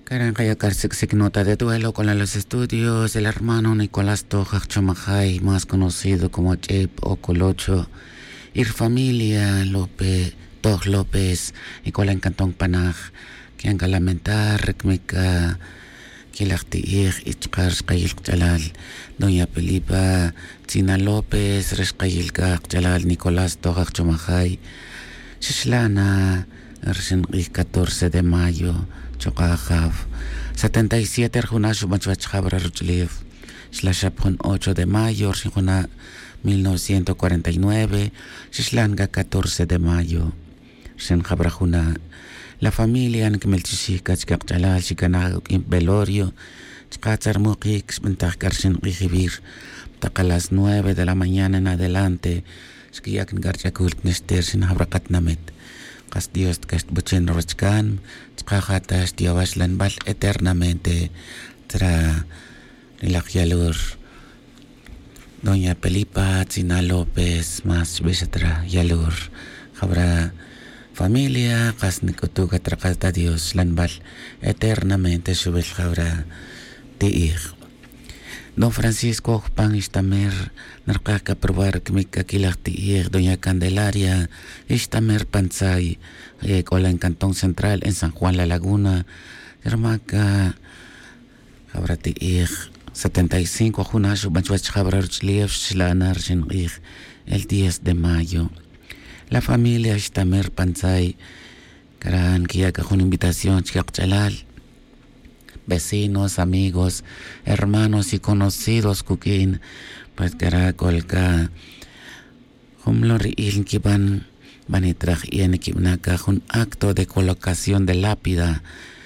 Kaya Karsik nota de duelo con los estudios el hermano Nicolás Toja Chomajay, más conocido como Chep o Colocho, y familia López, Toj López, y con la encantón Panaj, que han lamentar, Rekmeka, Kilachtiir, Ichkar, Skayil Jalal, Doña Pelipa, Tina López, Reskayil Jalal, Nicolás Toja Chomajay, Shishlana, el 14 de mayo, Chokajav, 77 Arjunashu Machwachjabra Ruchliv, Shlashapjun 8 de mayo, Orjuna 1949, Shishlanga 14 de mayo, Shenjabrajuna, la familia en Kmelchishika, Chkakchalal, Chikanago, Velorio, Chkatzar Mukix, Bentajkarshin Rijibir, a las 9 de la mañana en adelante, Skiyak Garjakult Nester, Shenjabrakatnamet. Kas Dios que buchen rochkan, tskajatas diawaslan bal eternamente tra ilagialur. Doña Pelipa, Tina López, más besetra yalur. Habrá familia, kas nikotuga trakata Dios lan bal eternamente subel habrá tiig. Don Francisco Pan Istamer, Narcaca probar que me caquilactier, Doña Candelaria, Istamer Panzay, Cola en Cantón Central, en San Juan La Laguna, Hermaca, Jabratiir, 75, Junashu, Banchuach Jabrarchliev, Shlanar, el 10 de mayo. La familia Istamer Panzay, Karan, Kiaka, una invitación, Chichalal. Vecinos, amigos, hermanos y conocidos kukin, pues karakolka, humlor ilkiban, banitraj yenikibnaka, un acto de colocación de lápida,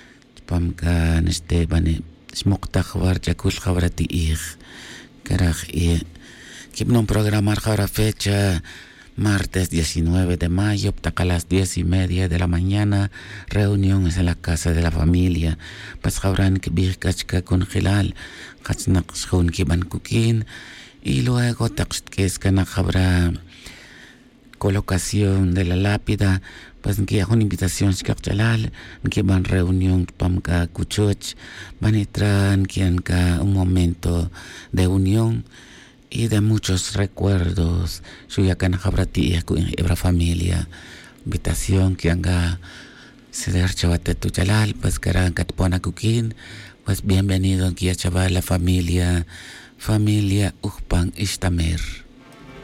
pamka neste bani, smoktajwar jakul jabrati karaj kibnon programar jabra fecha, martes 19 de mayo, a las 10:30 de la mañana, reuniones en la casa de la familia. Pues habrán que birkachka con Gilal, kachnakshun kiban kukin, y luego taxtkeskan habrá colocación de la lápida, pues que una invitación skakchalal, que van reunión pamka kuchuch, van entrar que un momento de unión y de muchos recuerdos. Suyakan Jabrati y Ebra familia. Invitación que anga Seder Chavate Tuchalal, pues Karan Katpona Kukin, pues bienvenido aquí a Chaval la familia Ujpan Istamer.